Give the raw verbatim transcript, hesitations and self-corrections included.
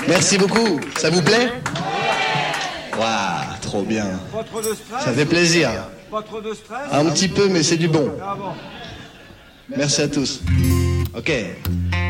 Merci beaucoup. Ça vous plaît? Waouh, trop bien. Pas trop de stress? Ça fait plaisir. Pas trop de stress? Un petit peu, mais c'est du bon. Ah bon. Merci à tous. Ok.